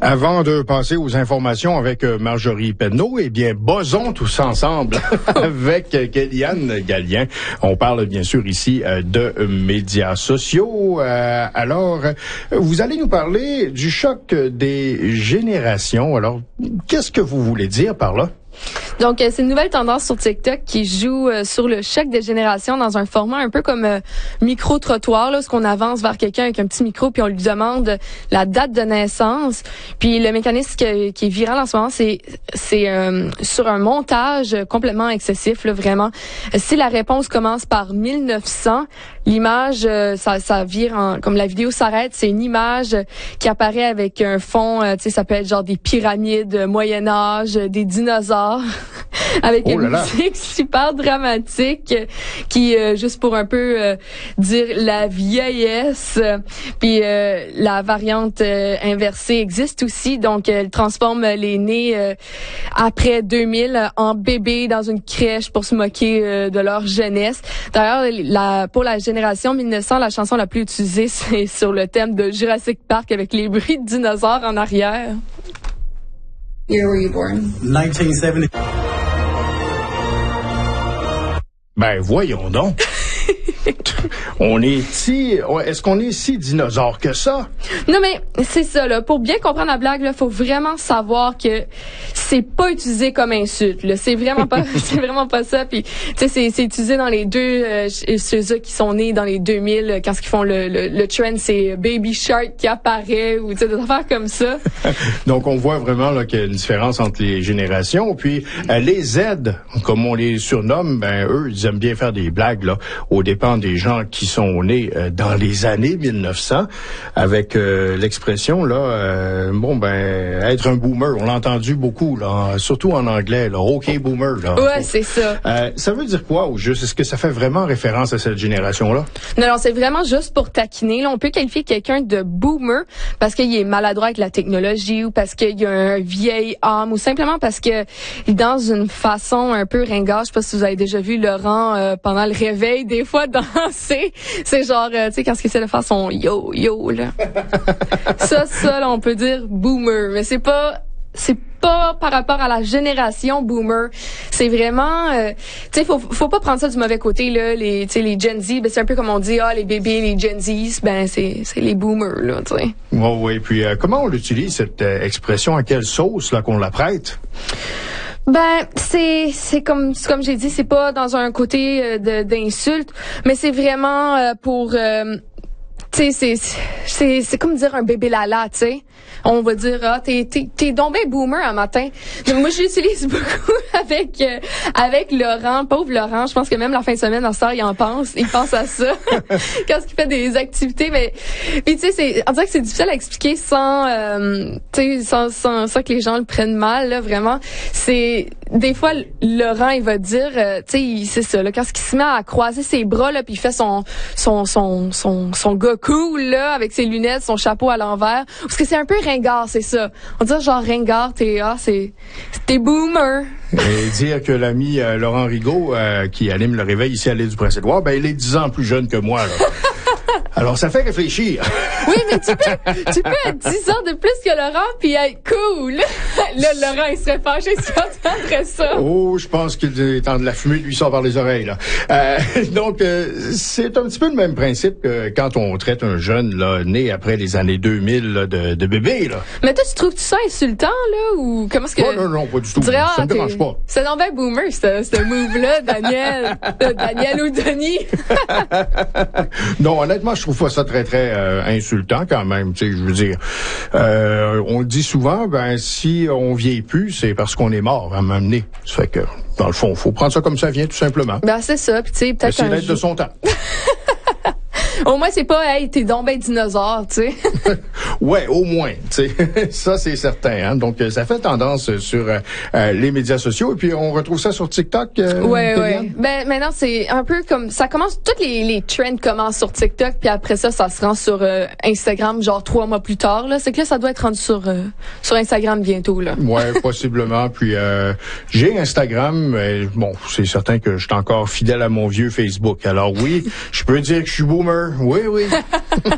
Avant de passer aux informations avec Marjorie Penneau, eh bien, buzzons tous ensemble avec Kéliane Gallien. On parle bien sûr ici de médias sociaux. Alors, vous allez nous parler du choc des générations. Alors, qu'est-ce que vous voulez dire par là? Donc, c'est une nouvelle tendance sur TikTok qui joue sur le choc des générations dans un format un peu comme micro-trottoir, là, où on avance vers quelqu'un avec un petit micro puis on lui demande la date de naissance. Puis le mécanisme qui est viral en ce moment, c'est sur un montage complètement excessif, là, vraiment. Si la réponse commence par 1900, l'image, ça vire comme la vidéo s'arrête, c'est une image qui apparaît avec un fond, tu sais, ça peut être genre des pyramides Moyen-Âge, des dinosaures, avec une musique super dramatique qui, juste pour un peu dire la vieillesse, puis la variante inversée existe aussi, donc elle transforme les nés après 2000 en bébés dans une crèche pour se moquer de leur jeunesse. D'ailleurs, pour la génération 1900, la chanson la plus utilisée, c'est sur le thème de Jurassic Park avec les bruits de dinosaures en arrière. Year were you born? 1970. Ben, voyons donc. Est-ce qu'on est si dinosaure que ça? Non, mais c'est ça, là. Pour bien comprendre la blague, là, faut vraiment savoir que c'est pas utilisé comme insulte, là. C'est vraiment pas ça. Puis, tu sais, c'est utilisé dans les deux, ceux qui sont nés dans les 2000, quand ils font le trend, c'est Baby Shark qui apparaît, ou, tu sais, des affaires comme ça. Donc, on voit vraiment, là, qu'il y a une différence entre les générations. Puis, les Z, comme on les surnomme, ben, eux, ils aiment bien faire des blagues, là, aux dépens des gens qui sont nés dans les années 1900, avec l'expression là, être un boomer. On l'a entendu beaucoup là, surtout en anglais. Là, OK boomer. Là. Ouais, c'est ça. Ça veut dire quoi au juste? Est-ce que ça fait vraiment référence à cette génération-là? Non, c'est vraiment juste pour taquiner. Là, on peut qualifier quelqu'un de boomer parce qu'il est maladroit avec la technologie ou parce qu'il y a un vieil âme ou simplement parce que dans une façon un peu ringard. Je sais pas si vous avez déjà vu Laurent pendant le réveil des fois danser. C'est genre, tu sais, quand il essaie de faire son yo, là. ça, là, on peut dire boomer. Mais c'est pas par rapport à la génération boomer. C'est vraiment, tu sais, faut pas prendre ça du mauvais côté, là. Les Gen Z, ben, c'est un peu comme on dit, les bébés, les Gen Z, ben, c'est les boomers, là, tu sais. Oui. Puis, comment on l'utilise, cette expression? À quelle sauce, là, qu'on la prête? Ben, c'est comme j'ai dit, c'est pas dans un côté d'insulte, mais c'est vraiment pour tu sais, c'est comme dire un bébé lala, tu sais. On va dire, t'es donc ben boomer un matin. Moi, je l'utilise beaucoup avec Laurent, pauvre Laurent. Je pense que même la fin de semaine, en ce temps, il pense à ça. Quand il fait des activités, mais, puis tu sais, on dirait que c'est difficile à expliquer sans que les gens le prennent mal, là, vraiment. C'est, des fois, Laurent, il va dire, tu sais, c'est ça, là, quand il se met à croiser ses bras, là, puis il fait son gars cool, là, avec ses lunettes, son chapeau à l'envers. Parce que c'est un peu ringard, c'est ça. On dit genre ringard, t'es boomer. Et dire que l'ami Laurent Rigaud, qui anime le réveil ici à l'île du Prince-Édouard, ben, il est 10 ans plus jeune que moi, là. Alors, ça fait réfléchir. Oui, mais tu peux être 10 ans de plus que Laurent puis être cool. Là, Laurent, il serait fâché si on entendrait ça. Oh, je pense qu'il est temps de la fumée lui sort par les oreilles, là. Donc, c'est un petit peu le même principe que quand on traite un jeune, là, né après les années 2000, là, de bébé, là. Mais toi, tu trouves ça insultant, là, ou comment est-ce que... Oh, non, pas du tout. Dirais, ça me dérange pas. C'est donc bien boomer, ce move-là, Daniel ou Denis. Non, honnêtement, je trouve pas ça très, très insultant quand même. Tu sais, je veux dire, on le dit souvent, ben si on vieillit plus, c'est parce qu'on est mort à un moment donné. Ça fait que, dans le fond, faut prendre ça comme ça vient, tout simplement. Ben c'est ça, puis tu sais, peut-être essayer d'être de son temps. Au moins, c'est pas, hey, t'es donc ben dinosaure, tu sais. Ouais, au moins, tu sais. Ça, c'est certain, hein. Donc, ça fait tendance sur les médias sociaux. Et puis, on retrouve ça sur TikTok. Ouais. Ben, maintenant, c'est un peu comme, ça commence, toutes les trends commencent sur TikTok, puis après ça se rend sur Instagram, genre 3 mois plus tard, là. C'est que là, ça doit être rendu sur Instagram bientôt, là. Ouais, possiblement. Puis, j'ai Instagram, mais bon, c'est certain que je suis encore fidèle à mon vieux Facebook. Alors oui, je peux dire que je suis boomer. Oui.